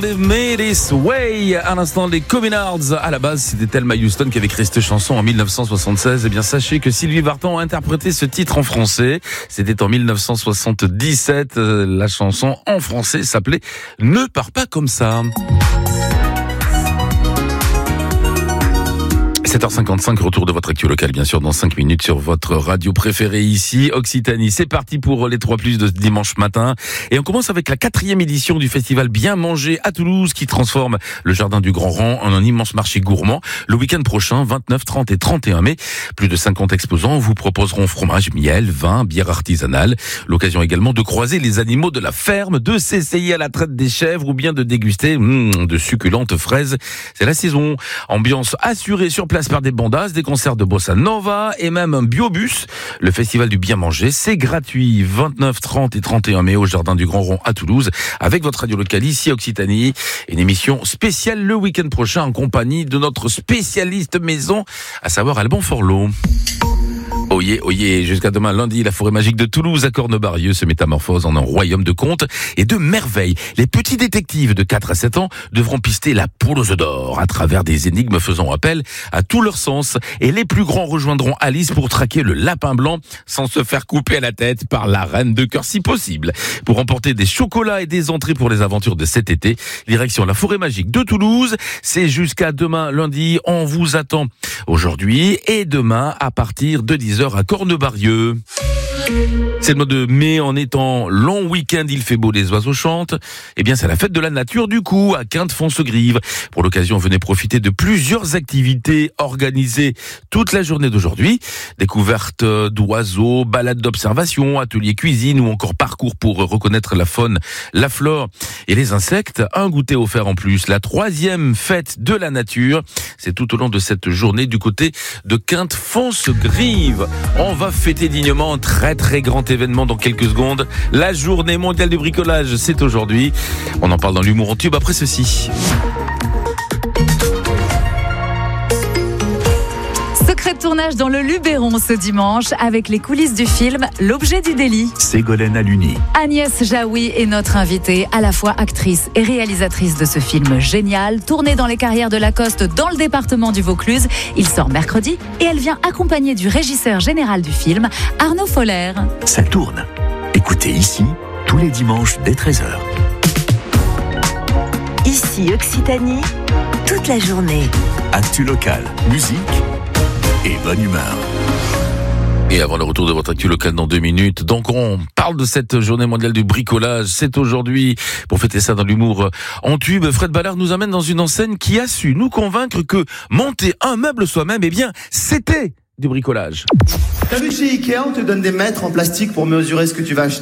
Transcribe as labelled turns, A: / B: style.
A: They've Made This Way. À l'instant, les Communards. À la base, c'était Thelma Houston qui avait créé cette chanson en 1976. Eh bien, sachez que Sylvie Vartan a interprété ce titre en français. C'était en 1977. La chanson en français s'appelait Ne pars pas comme ça. 7h55, retour de votre actu locale, bien sûr, dans 5 minutes sur votre radio préférée ici, Occitanie. C'est parti pour les 3+ de ce dimanche matin. Et on commence avec la 4e édition du festival Bien Manger à Toulouse, qui transforme le jardin du Grand Rang en un immense marché gourmand. Le week-end prochain, 29, 30 et 31 mai, plus de 50 exposants vous proposeront fromage, miel, vin, bière artisanale. L'occasion également de croiser les animaux de la ferme, de s'essayer à la traite des chèvres ou bien de déguster de succulentes fraises. C'est la saison. Ambiance assurée sur place par des bandas, des concerts de bossa nova et même un biobus. Le festival du Bien Manger, c'est gratuit. 29, 30 et 31 mai au Jardin du Grand Rond à Toulouse, avec votre radio locale ici à Occitanie. Une émission spéciale le week-end prochain en compagnie de notre spécialiste maison, à savoir Alban Forlot. Oyez, jusqu'à demain lundi, la forêt magique de Toulouse à Cornebarieux se métamorphose en un royaume de contes et de merveilles. Les petits détectives de 4 à 7 ans devront pister la poule aux œufs d'or à travers des énigmes faisant appel à tout leur sens. Et les plus grands rejoindront Alice pour traquer le lapin blanc sans se faire couper à la tête par la reine de cœur si possible. Pour remporter des chocolats et des entrées pour les aventures de cet été, direction la forêt magique de Toulouse. C'est jusqu'à demain lundi. On vous attend aujourd'hui et demain à partir de 10h à Cornebarieux. C'est le mois de mai, en étant long week-end, il fait beau, les oiseaux chantent. Eh bien, c'est la fête de la nature du coup, à Quinte-Fonce-Grive. Pour l'occasion, venez profiter de plusieurs activités organisées toute la journée d'aujourd'hui. Découverte d'oiseaux, balades d'observation, ateliers cuisine ou encore parcours pour reconnaître la faune, la flore et les insectes. Un goûter offert en plus. La 3e fête de la nature, c'est tout au long de cette journée du côté de Quinte-Fonce-Grive. On va fêter dignement un très grand événement dans quelques secondes. La journée mondiale du bricolage, c'est aujourd'hui. On en parle dans l'humour en tube après ceci.
B: Secret de tournage dans le Luberon ce dimanche avec les coulisses du film L'objet du délit.
C: Ségolène Aluni.
B: Agnès Jaoui est notre invitée, à la fois actrice et réalisatrice de ce film génial, tourné dans les carrières de Lacoste dans le département du Vaucluse. Il sort mercredi et elle vient accompagnée du régisseur général du film, Arnaud Foller.
C: Ça tourne. Écoutez ici, tous les dimanches dès 13h.
D: Ici Occitanie, toute la journée.
C: Actu locale, musique et bonne humeur.
A: Et avant le retour de votre actu locale dans 2 minutes, donc on parle de cette journée mondiale du bricolage. C'est aujourd'hui, pour fêter ça dans l'humour en tube, Fred Ballard nous amène dans une enseigne qui a su nous convaincre que monter un meuble soi-même, eh bien, c'était du bricolage.
E: T'as vu chez Ikea, on te donne des mètres en plastique pour mesurer ce que tu vas acheter.